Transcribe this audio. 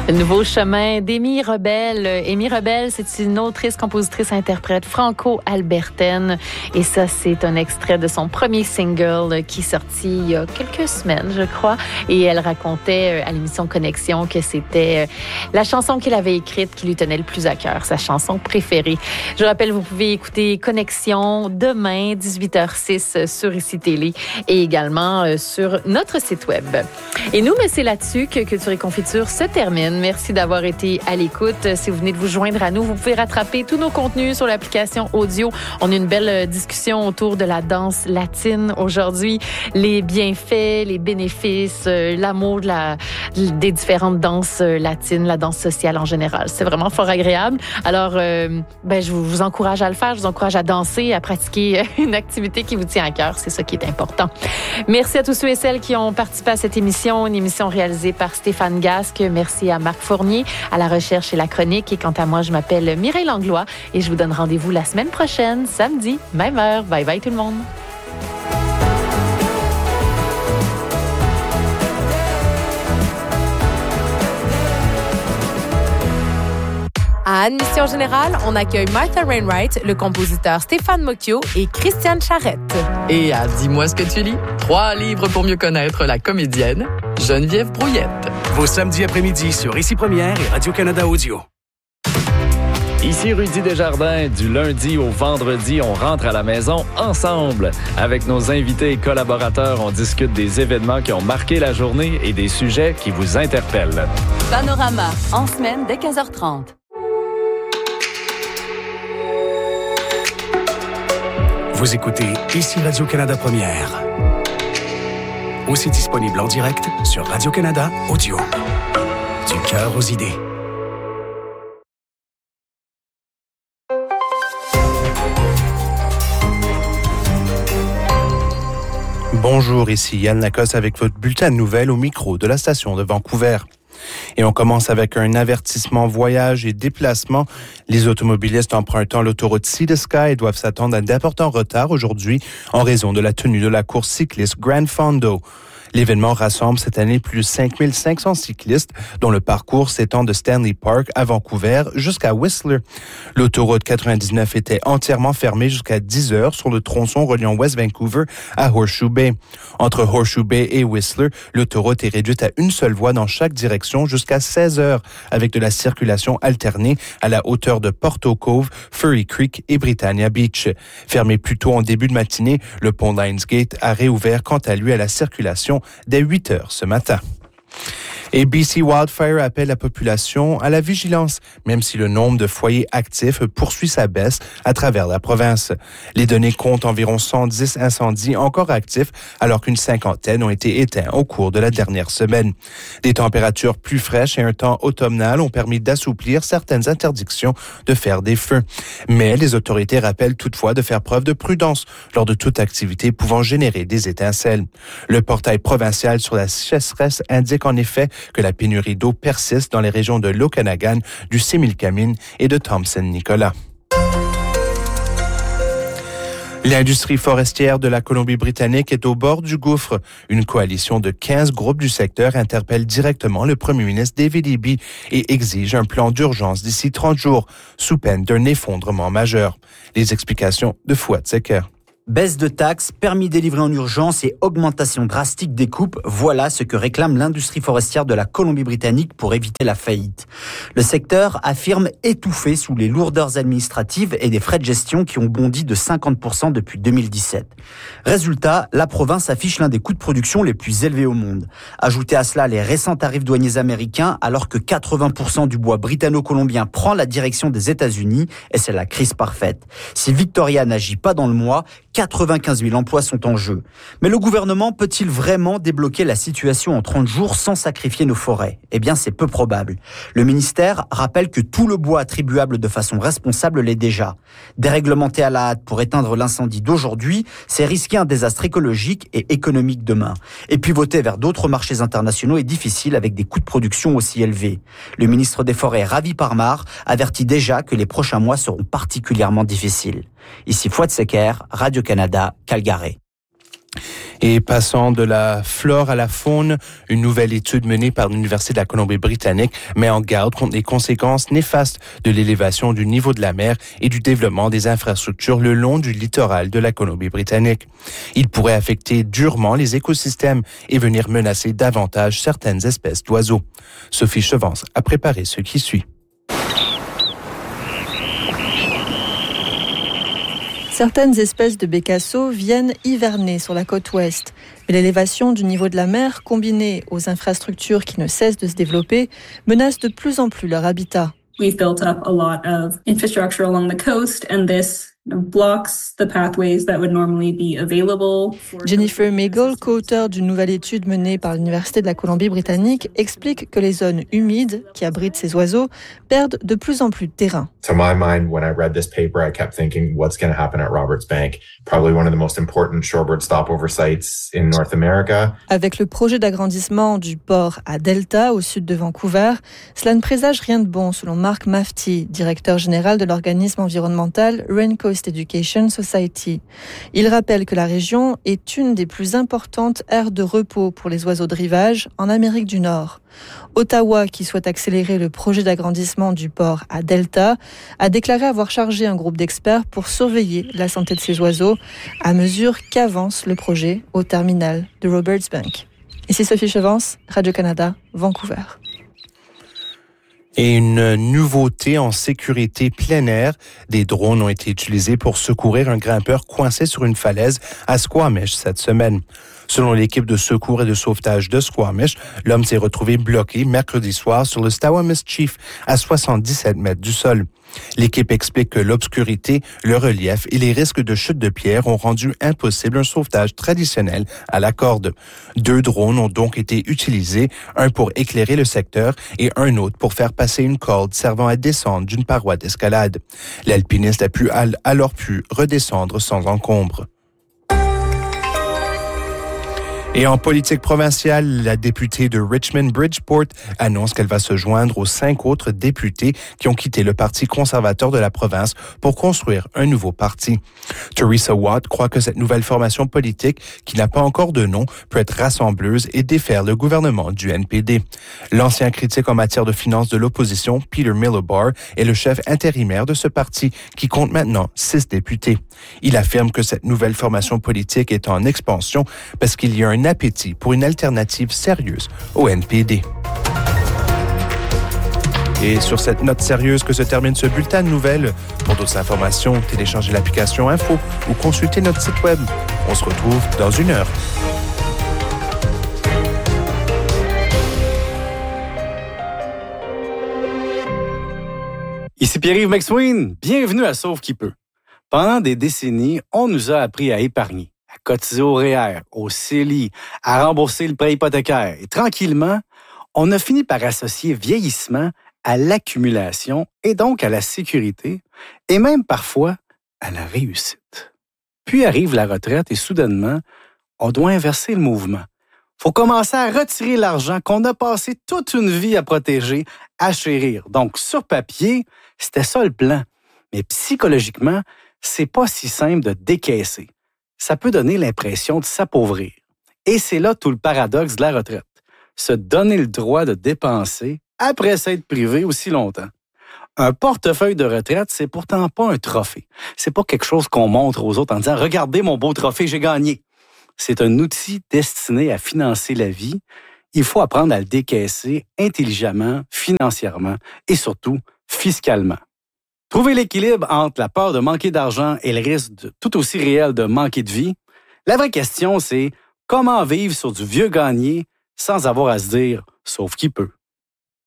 Le nouveau chemin d'Amy Rebelle. Amy Rebelle, c'est une autrice, compositrice, interprète franco-albertaine. Et ça, c'est un extrait de son premier single qui est sorti il y a quelques semaines, je crois. Et elle racontait à l'émission Connexion que c'était la chanson qu'elle avait écrite qui lui tenait le plus à cœur, sa chanson préférée. Je rappelle, vous pouvez écouter Connexion demain, 18h06 sur ICI Télé et également sur notre site web. Et nous, c'est là-dessus que Culture et Confiture se termine. Merci d'avoir été à l'écoute. Si vous venez de vous joindre à nous, vous pouvez rattraper tous nos contenus sur l'application audio. On a une belle discussion autour de la danse latine aujourd'hui, les bienfaits, les bénéfices, l'amour des différentes danses latines, la danse sociale en général. C'est vraiment fort agréable. Alors, je vous encourage à le faire. Je vous encourage à danser, à pratiquer une activité qui vous tient à cœur. C'est ça qui est important. Merci à tous ceux et celles qui ont participé à cette émission, une émission réalisée par Stéphane Gasque. Merci à Marc Fournier, à la recherche et la chronique. Et quant à moi, je m'appelle Mireille Langlois et je vous donne rendez-vous la semaine prochaine, samedi, même heure. Bye bye tout le monde. À Admission Générale, on accueille Martha Wainwright, le compositeur Stéphane Mocchio et Christiane Charette. Et à Dis-moi ce que tu lis, 3 livres pour mieux connaître la comédienne Geneviève Brouillette. Vos samedis après-midi sur ICI Première et Radio-Canada Audio. Ici Rudy Desjardins. Du lundi au vendredi, on rentre à la maison ensemble. Avec nos invités et collaborateurs, on discute des événements qui ont marqué la journée et des sujets qui vous interpellent. Panorama, en semaine dès 15h30. Vous écoutez ICI Radio-Canada Première. Aussi disponible en direct sur Radio-Canada Audio. Du cœur aux idées. Bonjour, ici Yann Lacoste avec votre bulletin de nouvelles au micro de la station de Vancouver. Et on commence avec un avertissement voyage et déplacement. Les automobilistes empruntant l'autoroute Sea to Sky doivent s'attendre à d'importants retards aujourd'hui en raison de la tenue de la course cycliste Grand Fondo. L'événement rassemble cette année plus de 5500 cyclistes, dont le parcours s'étend de Stanley Park à Vancouver jusqu'à Whistler. L'autoroute 99 était entièrement fermée jusqu'à 10 heures sur le tronçon reliant West Vancouver à Horseshoe Bay. Entre Horseshoe Bay et Whistler, l'autoroute est réduite à une seule voie dans chaque direction jusqu'à 16 heures, avec de la circulation alternée à la hauteur de Porto Cove, Furry Creek et Britannia Beach. Fermé plus tôt en début de matinée, le pont Lionsgate a réouvert quant à lui à la circulation dès 8 heures ce matin. Et BC Wildfire appelle la population à la vigilance, même si le nombre de foyers actifs poursuit sa baisse à travers la province. Les données comptent environ 110 incendies encore actifs, alors qu'une cinquantaine ont été éteints au cours de la dernière semaine. Des températures plus fraîches et un temps automnal ont permis d'assouplir certaines interdictions de faire des feux. Mais les autorités rappellent toutefois de faire preuve de prudence lors de toute activité pouvant générer des étincelles. Le portail provincial sur la sécheresse indique en effet que la pénurie d'eau persiste dans les régions de l'Okanagan, du Similkameen et de Thompson-Nicolas. L'industrie forestière de la Colombie-Britannique est au bord du gouffre. Une coalition de 15 groupes du secteur interpelle directement le premier ministre David Eby et exige un plan d'urgence d'ici 30 jours, sous peine d'un effondrement majeur. Les explications de Fouad Secker. Baisse de taxes, permis délivrés en urgence et augmentation drastique des coupes, voilà ce que réclame l'industrie forestière de la Colombie-Britannique pour éviter la faillite. Le secteur affirme étouffer sous les lourdeurs administratives et des frais de gestion qui ont bondi de 50% depuis 2017. Résultat, la province affiche l'un des coûts de production les plus élevés au monde. Ajoutez à cela les récents tarifs douaniers américains, alors que 80% du bois britanno-colombien prend la direction des États-Unis, et c'est la crise parfaite. Si Victoria n'agit pas dans le mois, 95 000 emplois sont en jeu. Mais le gouvernement peut-il vraiment débloquer la situation en 30 jours sans sacrifier nos forêts ? Eh bien, c'est peu probable. Le ministère rappelle que tout le bois attribuable de façon responsable l'est déjà. Déréglementer à la hâte pour éteindre l'incendie d'aujourd'hui, c'est risquer un désastre écologique et économique demain. Et pivoter vers d'autres marchés internationaux est difficile avec des coûts de production aussi élevés. Le ministre des Forêts, Ravi Parmar, avertit déjà que les prochains mois seront particulièrement difficiles. Ici Fouad Secker, Radio-Canada, Calgary. Et passant de la flore à la faune, une nouvelle étude menée par l'Université de la Colombie-Britannique met en garde contre les conséquences néfastes de l'élévation du niveau de la mer et du développement des infrastructures le long du littoral de la Colombie-Britannique. Il pourrait affecter durement les écosystèmes et venir menacer davantage certaines espèces d'oiseaux. Sophie Chevance a préparé ce qui suit. Certaines espèces de bécassos viennent hiverner sur la côte ouest. Mais l'élévation du niveau de la mer, combinée aux infrastructures qui ne cessent de se développer, menace de plus en plus leur habitat. We've built up a lot of infrastructure along the coast, and this blocks the pathways that would normally be available. Jennifer Meigel, co-auteure d'une nouvelle étude menée par l'Université de la Colombie-Britannique, explique que les zones humides qui abritent ces oiseaux perdent de plus en plus de terrain. To my mind, when I read this paper, I kept thinking, what's going to happen at Roberts Bank? Probably one of the most important shorebird stopover sites in North America. Avec le projet d'agrandissement du port à Delta, au sud de Vancouver, cela ne présage rien de bon, selon Mark Mafty, directeur général de l'organisme environnemental Raincoast Education Society. Il rappelle que la région est une des plus importantes aires de repos pour les oiseaux de rivage en Amérique du Nord. Ottawa, qui souhaite accélérer le projet d'agrandissement du port à Delta, a déclaré avoir chargé un groupe d'experts pour surveiller la santé de ces oiseaux à mesure qu'avance le projet au terminal de Roberts Bank. Ici Sophie Chevance, Radio-Canada, Vancouver. Et une nouveauté en sécurité plein air, des drones ont été utilisés pour secourir un grimpeur coincé sur une falaise à Squamish cette semaine. Selon l'équipe de secours et de sauvetage de Squamish, l'homme s'est retrouvé bloqué mercredi soir sur le Squamish Chief à 77 mètres du sol. L'équipe explique que l'obscurité, le relief et les risques de chute de pierre ont rendu impossible un sauvetage traditionnel à la corde. 2 drones ont donc été utilisés, un pour éclairer le secteur et un autre pour faire passer une corde servant à descendre d'une paroi d'escalade. L'alpiniste a alors pu redescendre sans encombre. Et en politique provinciale, la députée de Richmond-Bridgeport annonce qu'elle va se joindre aux 5 autres députés qui ont quitté le Parti conservateur de la province pour construire un nouveau parti. Teresa Watt croit que cette nouvelle formation politique, qui n'a pas encore de nom, peut être rassembleuse et défaire le gouvernement du NPD. L'ancien critique en matière de finances de l'opposition, Peter Milobar, est le chef intérimaire de ce parti qui compte maintenant 6 députés. Il affirme que cette nouvelle formation politique est en expansion parce qu'il y a un appétit pour une alternative sérieuse au NPD. Et sur cette note sérieuse que se termine ce bulletin de nouvelles. Pour d'autres informations, téléchargez l'application Info ou consultez notre site web. On se retrouve dans 1 heure. Ici Pierre-Yves McSween, bienvenue à Sauve qui peut. Pendant des décennies, on nous a appris à épargner, à cotiser au REER, au CELI, à rembourser le prêt hypothécaire. Et tranquillement, on a fini par associer vieillissement à l'accumulation et donc à la sécurité et même parfois à la réussite. Puis arrive la retraite et soudainement, on doit inverser le mouvement. Faut commencer à retirer l'argent qu'on a passé toute une vie à protéger, à chérir. Donc, sur papier, c'était ça le plan. Mais psychologiquement, c'est pas si simple de décaisser. Ça peut donner l'impression de s'appauvrir. Et c'est là tout le paradoxe de la retraite. Se donner le droit de dépenser après s'être privé aussi longtemps. Un portefeuille de retraite, c'est pourtant pas un trophée. C'est pas quelque chose qu'on montre aux autres en disant « Regardez mon beau trophée, j'ai gagné ». C'est un outil destiné à financer la vie. Il faut apprendre à le décaisser intelligemment, financièrement et surtout fiscalement. Trouver l'équilibre entre la peur de manquer d'argent et le risque tout aussi réel de manquer de vie, la vraie question, c'est comment vivre sur du vieux gagné sans avoir à se dire « sauf qui peut ».